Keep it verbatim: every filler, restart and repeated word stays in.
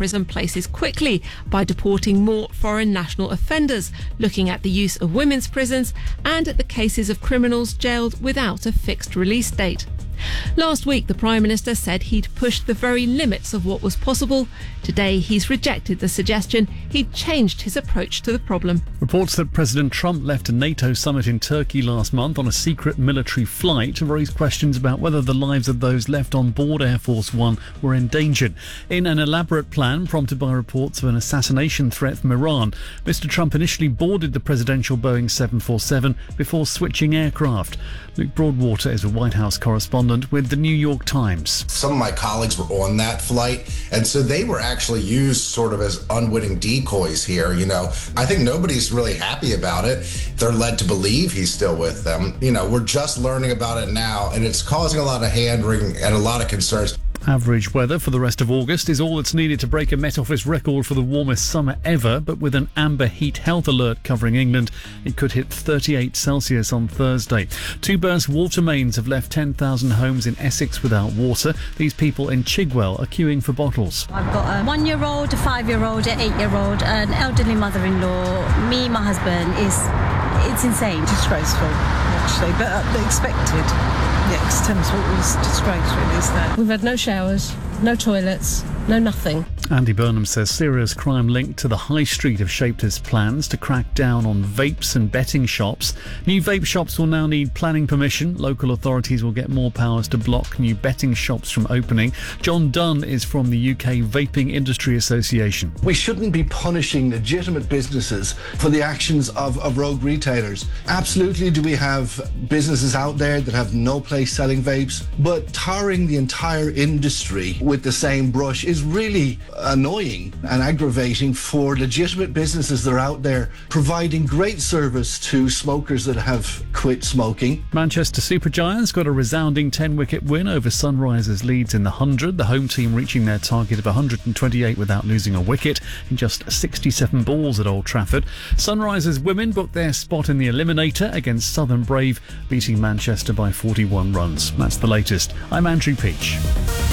prison places quickly by deporting more foreign national offenders, looking at the use of women's prisons and at the cases of criminals jailed without a fixed release date. Last week, the Prime Minister said he'd pushed the very limits of what was possible. Today, he's rejected the suggestion he'd changed his approach to the problem. Reports that President Trump left a NATO summit in Turkey last month on a secret military flight raise questions about whether the lives of those left on board Air Force One were endangered. In an elaborate plan prompted by reports of an assassination threat from Iran, Mister Trump initially boarded the presidential Boeing seven forty-seven before switching aircraft. Luke Broadwater is a White House correspondent with the New York Times. Some of my colleagues were on that flight, and so they were actually used sort of as unwitting decoys here. You know, I think nobody's really happy about it. They're led to believe he's still with them. You know, we're just learning about it now, and it's causing a lot of hand-wringing and a lot of concerns. Average weather for the rest of August is all that's needed to break a Met Office record for the warmest summer ever, but with an amber heat health alert covering England, it could hit thirty-eight Celsius on Thursday. Two burst water mains have left ten thousand homes in Essex without water. These people in Chigwell are queuing for bottles. I've got a one-year-old, a five-year-old, an eight-year-old, an elderly mother-in-law. Me, my husband, is it's insane. Disgraceful, actually, but uh, expected. The extent of it was disgrace, really, isn't it? We've had no showers, no toilets, no nothing. Andy Burnham says serious crime linked to the high street have shaped his plans to crack down on vapes and betting shops. New vape shops will now need planning permission. Local authorities will get more powers to block new betting shops from opening. John Dunn is from the U K Vaping Industry Association. We shouldn't be punishing legitimate businesses for the actions of, of rogue retailers. Absolutely do we have businesses out there that have no place selling vapes, but tarring the entire industry with the same brush is really annoying and aggravating for legitimate businesses that are out there providing great service to smokers that have quit smoking. Manchester Supergiants got a resounding ten-wicket win over Sunrisers Leeds in the one hundred, the home team reaching their target of one hundred twenty-eight without losing a wicket in just sixty-seven balls at Old Trafford. Sunrisers women booked their spot in the Eliminator against Southern Brave, beating Manchester by forty-one runs. That's the latest. I'm Andrew Peach.